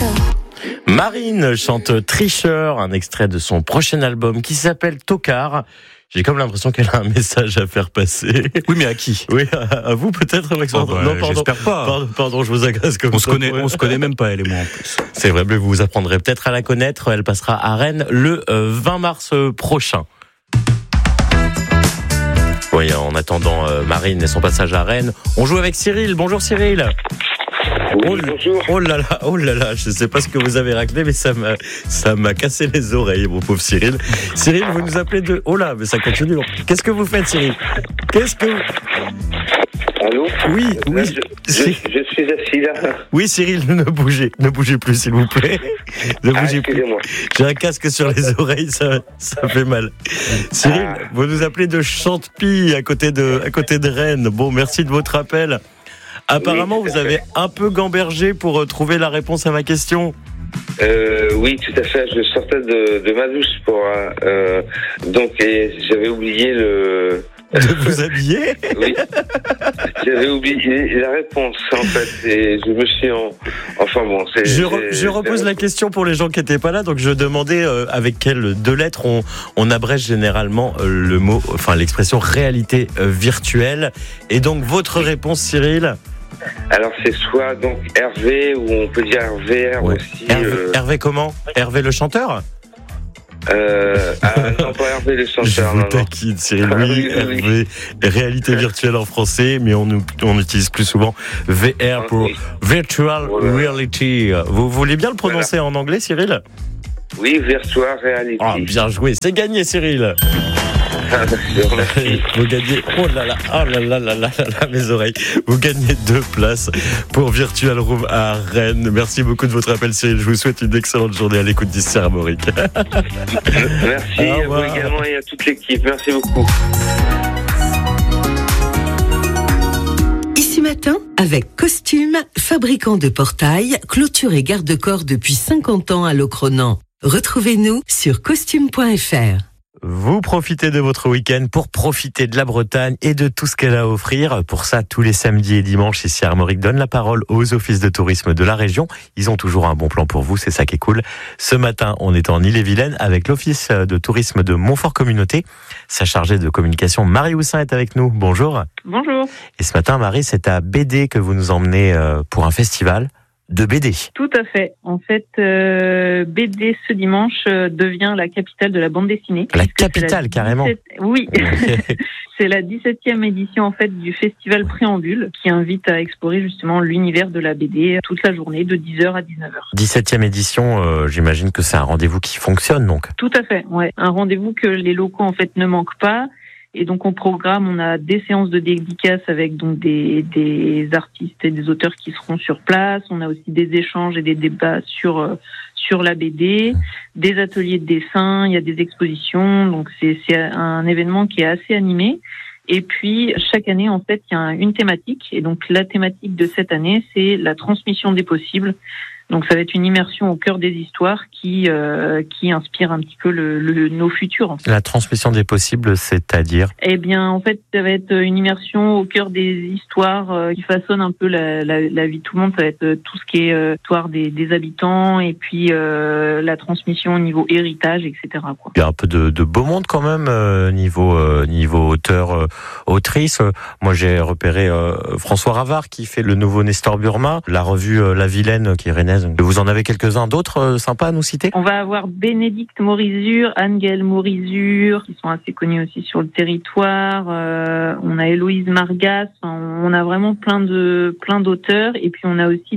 Marine chante Tricheur, un extrait de son prochain album qui s'appelle Tocard. J'ai comme l'impression qu'elle a un message à faire passer. Oui, mais à qui? Oui, à vous peut-être, Alexandre. Non, pardon. J'espère pas. Pardon, je vous agace comme ça. On se connaît même pas, elle et moi, en plus. C'est vrai, mais vous apprendrez peut-être à la connaître. Elle passera à Rennes le 20 mars prochain. Oui, en attendant Marine et son passage à Rennes, on joue avec Cyril. Bonjour Cyril. Oui, bonjour. Oh là là, je sais pas ce que vous avez raclé, mais ça m'a cassé les oreilles, mon pauvre Cyril. Cyril, vous nous appelez de... Oh là, mais ça continue. Qu'est-ce que vous faites, Cyril? Allô? Oui. Je suis assis là. Oui, Cyril, ne bougez plus, s'il vous plaît. Ne bougez plus. Excusez-moi. J'ai un casque sur les oreilles, ça fait mal. Cyril, vous nous appelez de Chantepie, à côté de Rennes. Bon, merci de votre appel. Apparemment, oui, vous avez un peu gambergé pour trouver la réponse à ma question. Oui, tout à fait. Je sortais de ma douche pour et j'avais oublié De vous habiller? Oui, j'avais oublié la réponse en fait et je me suis enfin bon. Je repose la question pour les gens qui n'étaient pas là. Donc je demandais avec quelles deux lettres on abrège généralement le mot, enfin l'expression réalité virtuelle. Et donc votre réponse, Cyril? Alors c'est soit donc Hervé ou on peut dire RVR aussi. Hervé comment? Hervé le chanteur? Non, pas Hervé le chanteur. Je vous taquine, Cyril. Oui, Hervé, réalité virtuelle en français, mais on utilise plus souvent VR pour Virtual Reality. Vous voulez bien le prononcer en anglais, Cyril? Oui, Virtual Reality. Ah, bien joué. C'est gagné, Cyril. Vous gagnez, oh là, mes oreilles. Vous gagnez 2 places pour Virtual Room à Rennes. Merci beaucoup de votre appel, Cyril. Je vous souhaite une excellente journée à l'écoute d'Ici Armorique. Merci à vous également et à toute l'équipe. Merci beaucoup. Ici Matin, avec Costume, fabricant de portails, clôture et garde-corps depuis 50 ans à Locronan. Retrouvez-nous sur costume.fr. Vous profitez de votre week-end pour profiter de la Bretagne et de tout ce qu'elle a à offrir. Pour ça, tous les samedis et dimanches, ici Armorique donne la parole aux offices de tourisme de la région. Ils ont toujours un bon plan pour vous, c'est ça qui est cool. Ce matin, on est en Ille-et-Vilaine avec l'office de tourisme de Montfort Communauté. Sa chargée de communication, Marie Houssin, est avec nous. Bonjour. Bonjour. Et ce matin, Marie, c'est à BD que vous nous emmenez pour un festival de BD. Tout à fait. En fait, BD ce dimanche devient la capitale de la bande dessinée. La capitale, carrément. Oui. C'est la 17e édition en fait du festival Préambule qui invite à explorer justement l'univers de la BD toute la journée de 10h à 19h. 17e édition, j'imagine que c'est un rendez-vous qui fonctionne donc. Tout à fait, ouais. Un rendez-vous que les locaux en fait ne manquent pas. Et donc au programme, on a des séances de dédicaces avec donc des artistes et des auteurs qui seront sur place. On a aussi des échanges et des débats sur la BD, des ateliers de dessin, il y a des expositions. Donc c'est un événement qui est assez animé. Et puis chaque année en fait, il y a une thématique. Et donc la thématique de cette année, c'est la transmission des possibles. Donc ça va être une immersion au cœur des histoires qui inspire un petit peu nos futurs. La transmission des possibles, c'est-à-dire? Eh bien, en fait, ça va être une immersion au cœur des histoires qui façonnent un peu la vie de tout le monde. Ça va être tout ce qui est histoire des habitants et puis la transmission au niveau héritage, etc. quoi. Il y a un peu de beau monde quand même niveau auteur, autrice. Moi, j'ai repéré François Ravard qui fait le nouveau Nestor Burma, la revue La Vilaine qui est rennaise. Vous en avez quelques-uns d'autres sympas à nous citer? On va avoir Bénédicte Morizur, Anne-Gaëlle Morizur, qui sont assez connus aussi sur le territoire. On a Héloïse Margas. On a vraiment plein d'auteurs. Et puis on a aussi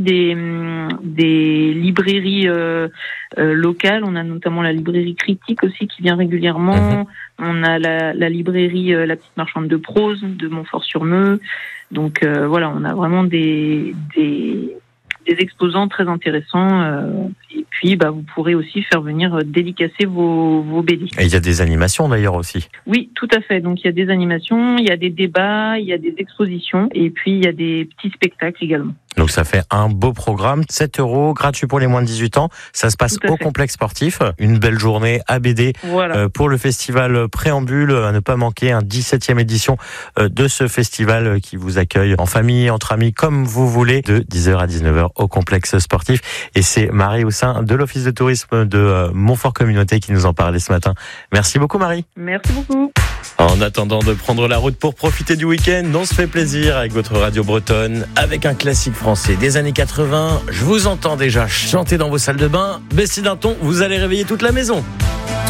des librairies locales. On a notamment la librairie Critique aussi qui vient régulièrement. On a la librairie La Petite Marchande de Prose de Montfort-sur-Meux. Donc voilà, on a vraiment des exposants très intéressants et puis vous pourrez aussi faire venir dédicacer vos BD. Et il y a des animations d'ailleurs aussi. Oui, tout à fait. Donc il y a des animations, il y a des débats, il y a des expositions et puis il y a des petits spectacles également. Donc ça fait un beau programme, 7 €, gratuit pour les moins de 18 ans. Ça se passe au complexe sportif. Une belle journée à BD pour le festival Préambule, à ne pas manquer, 17e édition de ce festival qui vous accueille en famille, entre amis, comme vous voulez, de 10h à 19h au complexe sportif. Et c'est Marie au sein de l'Office de tourisme de Montfort Communauté qui nous en parlait ce matin. Merci beaucoup Marie. Merci beaucoup. En attendant de prendre la route pour profiter du week-end, on se fait plaisir avec votre radio bretonne, avec un classique français des années 80. Je vous entends déjà chanter dans vos salles de bain. Bessie Dinton, vous allez réveiller toute la maison.